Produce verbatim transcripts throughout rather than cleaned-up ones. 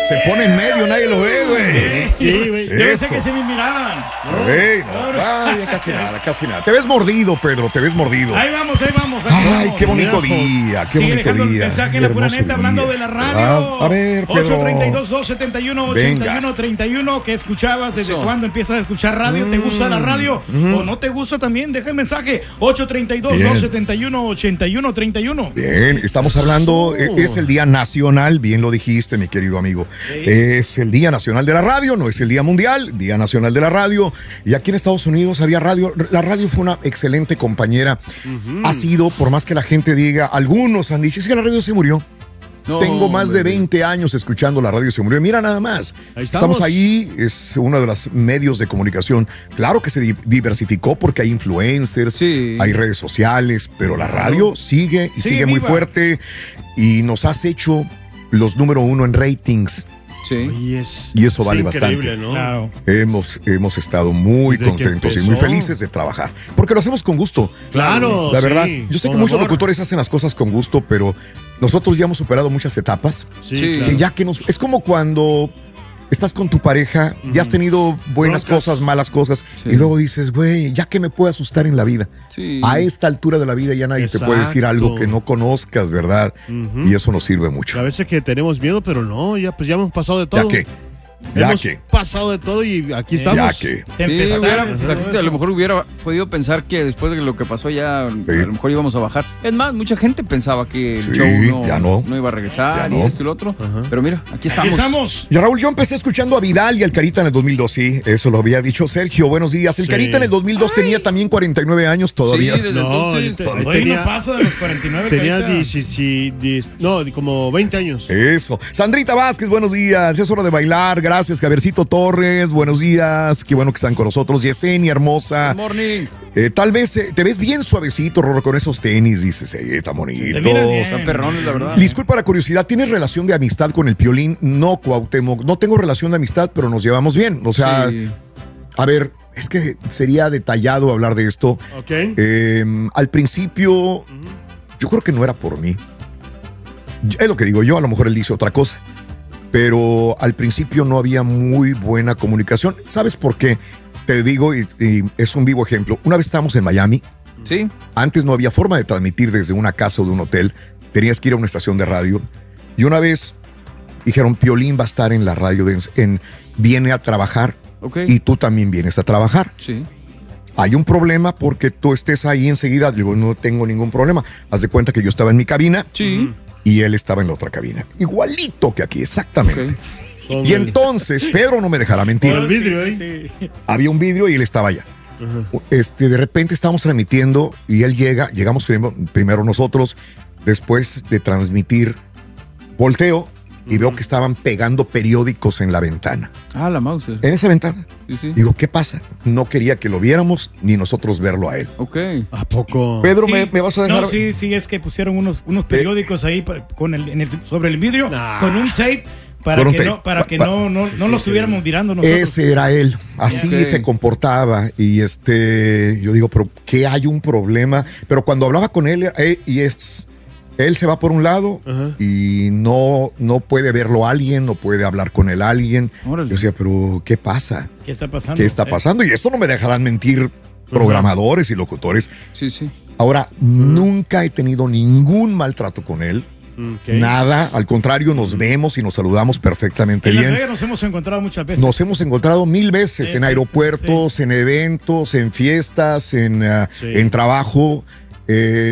Se pone en medio, nadie lo ve, güey. Sí, güey. Yo pensé que se me miraban. Güey, no. Ay, casi nada, casi nada. Te ves mordido, Pedro, te ves mordido. Ahí vamos, ahí vamos. Ahí Ay, vamos. qué bonito Mira, día, qué sigue bonito dejando día. el mensaje Qué en la pura hermoso neta, hablando día. de la radio. Ah, a ver, Pedro. ocho treinta y dos, dos setenta y uno, ochenta y uno treinta y uno. ¿Qué escuchabas? ¿Desde Eso. cuándo empiezas a escuchar radio? ¿Te gusta la radio? Mm. ¿O no te gusta también? Deja el mensaje. ocho treinta y dos, Bien. dos setenta y uno, ochenta y uno treinta y uno. Bien, estamos hablando, eh, es el Día Nacional, bien lo dijiste, mi querido amigo. Sí. Es el Día Nacional de la Radio, no es el Día Mundial, Día Nacional de la Radio. Y aquí en Estados Unidos había radio. La radio fue una excelente compañera. Ha sido, por más que la gente diga, algunos han dicho, es que la radio se murió. No, Tengo más hombre. de veinte años escuchando la radio, se murió. Mira nada más. Ahí estamos. estamos ahí, es uno de los medios de comunicación. Claro que se di- diversificó porque hay influencers, Sí. hay redes sociales, pero la radio sigue y Sigue sigue muy viva. fuerte y nos has hecho los número uno en ratings. Sí. Y es Y eso vale increíble, bastante. ¿no? Claro. Hemos, hemos estado muy Desde que contentos y empezó. muy felices de trabajar. Porque lo hacemos con gusto. Claro, La verdad, sí, yo sé que con muchos amor. locutores hacen las cosas con gusto, pero nosotros ya hemos superado muchas etapas. Sí, Sí. claro. Que ya que nos. Es como cuando estás con tu pareja, ya has tenido buenas Broncas. cosas, malas cosas, Sí. y luego dices, güey, ya que me puede asustar en la vida. Sí. A esta altura de la vida ya nadie te puede decir Exacto. algo que no conozcas, ¿verdad? Y eso nos sirve mucho. A veces que tenemos miedo, pero no, ya pues ya hemos pasado de todo. Ya que, ya hemos que, pasado de todo y aquí ya estamos. que. Sí, Tempestades, hubiera- todo o sea, a eso. lo mejor hubiera podido pensar que después de lo que pasó ya Sí. a lo mejor íbamos a bajar. Es más, mucha gente pensaba que el Sí, show no, ya no. iba a regresar Ya y no. esto y lo otro. Pero mira, aquí Aquí estamos. estamos. Y Raúl, yo empecé escuchando a Vidal y al Carita en el dos mil dos, sí, eso lo había dicho Sergio, buenos días. El Sí. Carita en el dos mil dos tenía también cuarenta y nueve años todavía. Sí, desde No, entonces. yo te- Todavía Tenía- Todavía no pasa de los cuarenta y nueve. Tenía Carita. diez, diez, no, como veinte años. Eso. Sandrita Vázquez, buenos días. Es hora de bailar. Gracias, Javercito Torres. Buenos días. Qué bueno que están con nosotros. Yesenia, hermosa. Good morning. Eh, tal vez eh, te ves bien suavecito, Rorro, con esos tenis. Dices, eh, está Te bonito. miras bien. Están perrones, la verdad. Disculpa la curiosidad, ¿tienes relación de amistad con el Piolín? No, Cuauhtémoc. No tengo relación de amistad, pero nos llevamos bien. O sea, Sí. a ver, es que sería detallado hablar de esto. Ok. Eh, al principio, yo creo que no era por mí. Es lo que digo yo, a lo mejor él dice otra cosa. Pero al principio no había muy buena comunicación. ¿Sabes por qué? Te digo, y, y es un vivo ejemplo. Una vez estábamos en Miami. Sí. Antes no había forma de transmitir desde una casa o de un hotel. Tenías que ir a una estación de radio. Y una vez dijeron, Piolín va a estar en la radio, de- en, viene a trabajar Ok. y tú también vienes a trabajar. Sí. Hay un problema porque tú estés ahí enseguida. Digo, no tengo ningún problema. Haz de cuenta que yo estaba en mi cabina Sí. y él estaba en la otra cabina. Igualito que aquí, exactamente. Ok. Con Y el- entonces, Pedro no me dejará mentir. Con el vidrio ahí. Sí. Había un vidrio y él estaba allá. Este, de repente estábamos transmitiendo y él llega, llegamos primero, primero nosotros, después de transmitir, volteo y veo que estaban pegando periódicos en la ventana. Ah, la mouse. En esa ventana. Sí, sí. Digo, ¿qué pasa? No quería que lo viéramos ni nosotros verlo a él. Ok. ¿A poco? Pedro, Sí. ¿me, me vas a dejar? No, sí, sí, es que pusieron unos, unos periódicos ahí pa- con el, en el- sobre el vidrio, Nah. con un tape, para Con un que, tape. No, para Pa- que pa- no, no, no lo estuviéramos mirando nosotros. Ese era él, así Ok. se comportaba y este, yo digo, pero ¿qué hay un problema? Pero cuando hablaba con él, eh, y es, él se va por un lado Ajá. y no, no puede verlo alguien, no puede hablar con él alguien. Órale. Yo decía, pero ¿qué pasa? ¿Qué está pasando? ¿Qué está Eh, pasando? Y esto no me dejarán mentir programadores y locutores. Sí, sí. Ahora, nunca he tenido ningún maltrato con él. Ok. Nada, al contrario, nos vemos y nos saludamos perfectamente En Las bien. Vegas nos hemos encontrado muchas veces. Nos hemos encontrado mil veces Sí, en sí, aeropuertos, en eventos, en fiestas, en, uh, Sí. en trabajo. Eh,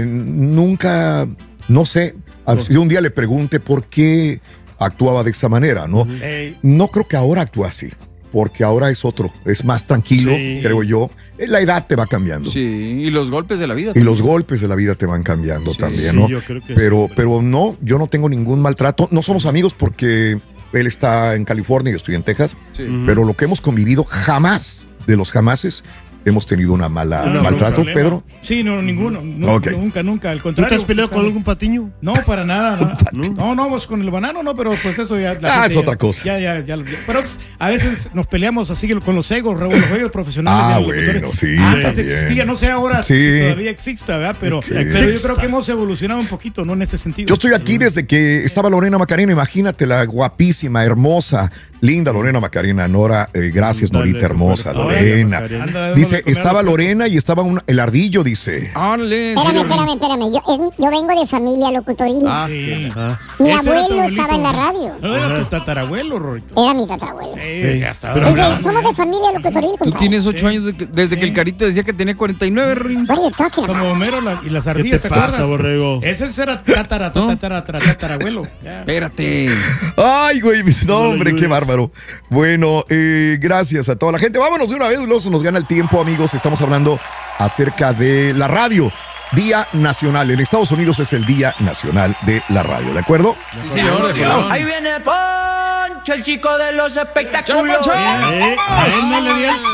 nunca, no sé, si un día le pregunte por qué actuaba de esa manera, ¿no? Ey, No creo que ahora actúe así, porque ahora es otro, es más tranquilo, Sí. creo yo. Eh, La edad te va cambiando. Sí. Y los golpes de la vida. Y los golpes de la vida te van cambiando Sí, también, sí, ¿no? yo creo que pero, sí. pero no, yo no tengo ningún maltrato. No somos amigos porque él está en California y yo estoy en Texas. Sí. Pero lo que hemos convivido jamás, de los jamases, hemos tenido una mala No, no, maltrato, no Pedro. Sí, no, ninguno. No, Okay. Nunca, nunca. Al ¿Tú contrario. te has peleado con algún patiño? No, para nada. nada. ¿No? No, no, pues con el banano no, pero pues eso ya. la Ah, gente es ya- otra cosa. Ya, ya, ya. ya. Pero pues, a veces nos peleamos así con los egos, Raúl, los egos profesionales. Ah, de los locutores. bueno, sí, Antes también. existía, no sé ahora Sí. si todavía exista, ¿verdad? Pero, Sí. pero yo Exista. creo que hemos evolucionado un poquito, ¿no? En ese sentido. Yo estoy aquí desde que estaba Lorena Macarena, imagínate, la guapísima, hermosa, linda Lorena Macarena. Nora, eh, gracias, Dale, Norita hermosa, fuerte. Lorena. Órale, Anda, démosle Dice, comer estaba a los- Lorena y estaba un, el ardillo, dice. Órale, en Espérame, serio. espérame, espérame. Yo, es mi- yo vengo de familia locutoril. Ah, Sí. Ah, Mi Ese era tu abuelo abuelito. estaba en la radio. No era tu tatarabuelo, Rorito. Era mi tatarabuelo. Sí, ya está. pero- Entonces, somos de familia locutoril, Tú compadre. tienes ocho años de que- desde que el Carita decía que tenía cuarenta y nueve, Rin. What are you talking Como about? Homero la- y las ¿Qué ardillas, te ¿te pasa, acuerdas? borrego? Ese era tatara, ¿No? tatara, tatara, tatarabuelo. Ya. Espérate. Ay, güey, no, No lo hombre, qué ayudes. bárbaro. Bueno, eh, gracias a toda la gente. Vámonos de una vez, luego se nos gana el tiempo, amigos. Estamos hablando acerca de la radio. Día Nacional. En Estados Unidos es el Día Nacional de la Radio, ¿de acuerdo? Sí, señor, de acuerdo. Ahí viene Poncho, el chico de los espectáculos. Eh, A él no le di el-